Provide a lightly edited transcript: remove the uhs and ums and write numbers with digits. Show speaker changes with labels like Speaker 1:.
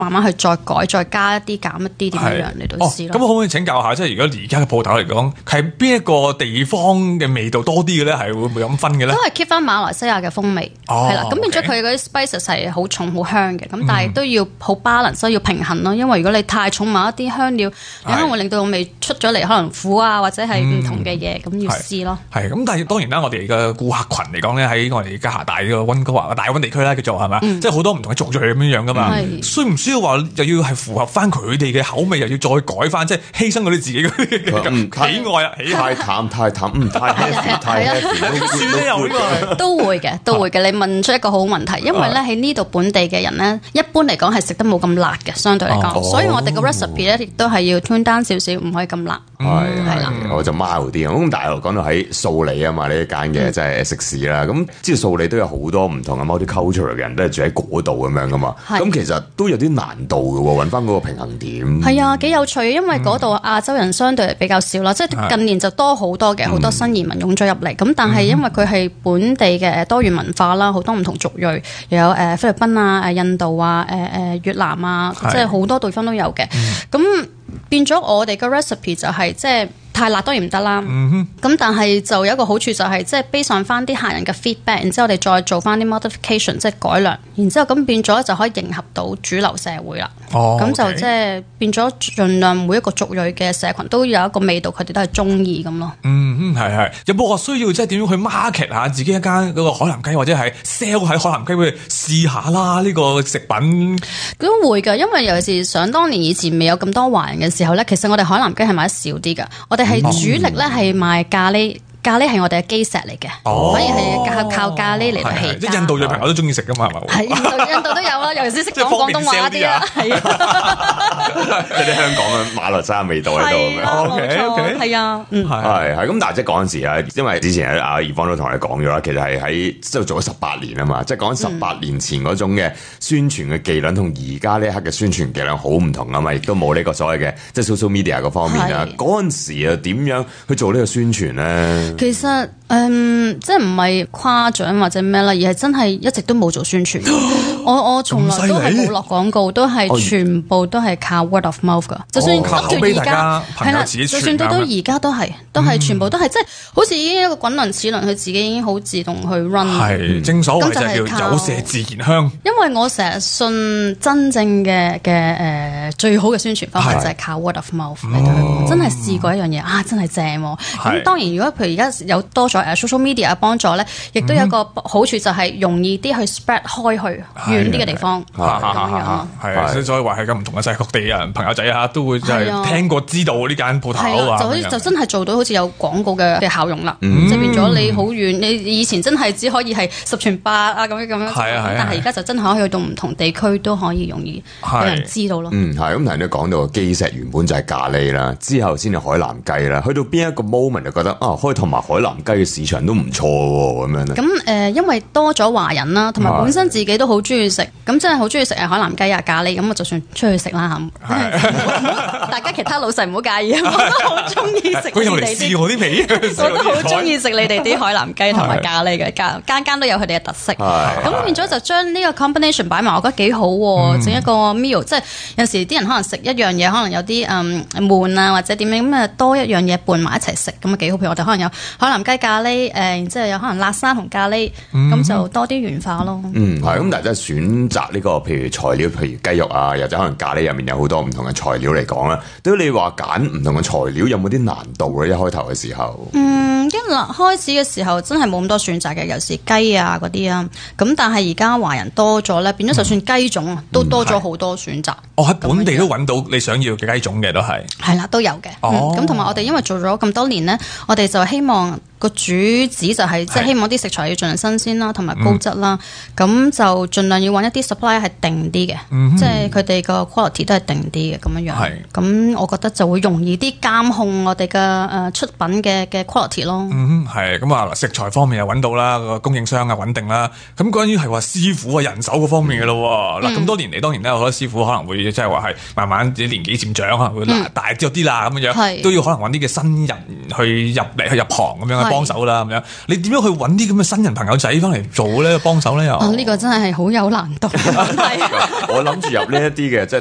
Speaker 1: 慢慢去再改，再加一啲減一啲點樣嚟到試咯。
Speaker 2: 咁可唔可以請教下，即係如果而家嘅鋪頭嚟講，係邊一個地方嘅味道多啲嘅咧？係會唔會咁分嘅咧？
Speaker 1: 都係 keep 翻馬來西亞嘅風味，係啦。咁變咗佢嗰啲 spices 係好重好香嘅，咁但係都要好 balance，要平衡咯。因為如果你太重某一啲香料，你可能會令到個味出咗嚟，可能苦啊或者係唔同嘅嘢，咁要試咯。
Speaker 2: 係咁，但係當然啦，我哋嘅顧客群嚟講咧，喺我哋加拿大嘅溫哥華嘅大溫地區啦，叫做係嘛，即係好多唔同嘅族裔咁樣噶嘛。需唔需要話又要係符合翻佢哋嘅口味，又要再改翻，即係犧牲嗰啲自己嗰啲喜愛啊，
Speaker 3: 太淡太淡，太 heavy 太 heavy，
Speaker 2: 算咧又呢個
Speaker 1: 都會嘅，都會嘅。你問出一個好問題，因為咧喺呢度本地嘅人咧，一般嚟講係食得冇咁辣嘅，相對嚟講，所以我哋個 recipe 咧亦都係要 tune down 少少，唔可以咁辣。
Speaker 3: 係啦，我就 mild 啲咁。但係講到喺素里啊嘛，呢一間嘅即係食肆啦。咁知道素里都有好多唔同嘅 multicultural 嘅人都係住喺嗰度咁樣噶嘛。咁其實都有啲難度嘅喎，揾翻嗰個平衡點。
Speaker 1: 係啊，幾有趣，因為嗰度亞洲人相對比較少啦，即係近年就多好多嘅，好多新移民湧咗入嚟。咁但係因為佢係本地嘅多元文化啦，好多唔同族裔，又有菲律賓啊、印度啊、越南啊，即係好多地方都有嘅。咁變咗我哋嘅 recipe 就係即係太辣當然唔得啦。咁但係就有一個好處就係即係 base on 翻啲客人嘅 feedback，然之後我哋再做翻啲 modification， 即係改良，然之後咁變咗就可以迎合到主流社會啦。咁就即係變咗盡量每一個族裔嘅社群都有一個味道，佢哋都係中意咁咯。
Speaker 2: 係有冇話需要即係點樣去 market 下自己一間嗰個海南雞，或者係 sell 喺海南雞去試下啦呢個食品？
Speaker 1: 都會㗎，因為尤其是想當年以前未有咁多華人嘅時候咧，其實我哋海南雞係賣得少啲㗎。我哋係主力咧係賣咖喱。咖喱係我哋嘅基石嚟嘅，反而係靠咖喱嚟到起家。
Speaker 2: 即係印度嘅朋友都中意食噶嘛，係咪？
Speaker 1: 係印度都有啦，尤其是識講廣東話啲啦，係啊，
Speaker 3: 有啲香港嘅馬來西亞味道喺度咁樣。
Speaker 2: OK，
Speaker 1: 係啊，
Speaker 3: 係咁，但係即係嗰陣時啊，因為之前阿怡芳都同我哋講咗啦，其實係喺即係做咗18年啊嘛，即係講緊18年前嗰種嘅宣傳嘅伎倆，同而家呢一刻嘅宣傳伎倆好唔同啊嘛，亦都冇呢個所謂嘅即係 social media 嗰方面啊。嗰陣時啊，點樣去做呢個宣傳咧？
Speaker 1: 其實即係唔係誇獎或者咩啦，而係真係一直都冇做宣傳。我從來都係冇落廣告，都係全部都係靠 word of mouth 噶。就算到而家係啦，就算到而家都係全部都係即係好似已經一個滾輪齒輪，佢自己已經好自動去 run。
Speaker 2: 係正所謂就係叫有麝自然香。因
Speaker 1: 為我成日信真正嘅最好嘅宣傳方法就係靠 word of mouth 嚟到去，真係試過一樣嘢啊，真係正喎。咁當然如果譬如而家有多咗social media 嘅幫助咧，亦都有一個好處就係容易啲去 spread 開去遠啲嘅地方咁樣咯。
Speaker 2: 係，所以話係咁唔同嘅世界各地人朋友仔啊，都會就係聽過知道呢間鋪頭啊，
Speaker 1: 就真係做到好似有廣告嘅效用啦。即係變咗你好遠，你以前真係只可以係10傳8啊咁樣，但係而家就真係可以去到唔同地區都可以容易有人知道咯。
Speaker 3: 係咁，頭先都講到基石原本就係咖喱啦，之後先係海南雞啦，去到邊一個 moment 就覺得開同埋海南雞嘅市場都唔錯喎，咁樣咧。
Speaker 1: 咁因為多咗華人啦，同埋本身自己都好中意食，咁真係好中意食海南雞啊咖喱，咁我就算出去食啦嚇，大家其他老細唔好介意，我都好中意食。
Speaker 2: 佢又嚟試我啲皮，
Speaker 1: 我都好中意食你哋啲海南雞同埋咖喱嘅，間都有佢哋嘅特色。咁變咗就將呢個 combination 擺埋，我覺得幾好喎。整一個 meal，即係有時啲人可能食一樣嘢，可能有啲悶啊或者點樣咁啊，多一樣嘢拌埋一齊食咁啊幾好。譬如我哋可能有海南雞咖喱，然之後有可能辣沙同咖喱，咁就多啲元化咯。
Speaker 3: 係咁，但係真係選擇呢個譬如材料，譬如雞肉啊，又或者可能咖喱入面有好多唔同嘅材料嚟講啦。對於你話揀唔同嘅材料有冇啲難度咧？一開頭嘅時候，
Speaker 1: 開始嘅時候真係冇咁多選擇嘅，尤其是雞啊嗰啲啊。咁但係而家華人多咗咧，變咗就算雞種啊，都多咗好多選擇。
Speaker 2: 喺本地都揾到你想要嘅雞種嘅都係。係
Speaker 1: 啦，都有嘅。咁同埋我哋因為做咗咁多年咧，我哋就希望個主旨就係即係希望啲食材要盡量新鮮啦，同埋高質啦。咁就盡量要揾一啲 supply 係定啲嘅，即係佢哋個 quality 都係定啲嘅咁樣樣。咁我覺得就會容易啲監控我哋嘅出品嘅 quality 咯。
Speaker 2: 係咁啊！食材方面又揾到啦，個供應商啊穩定啦。咁關於係話師傅啊人手嗰方面嘅咯。嗱咁多年嚟，當然咧好多師傅可能會即係話係慢慢自己年紀漸長，可能會大咗啲啦咁樣，都要可能揾啲嘅新人去入行咁樣。 幫手啦咁樣。你點樣去揾啲咁嘅新人朋友仔翻嚟做咧幫手咧？又
Speaker 1: 呢個真係好有難度。
Speaker 3: 我諗住入呢一啲嘅即係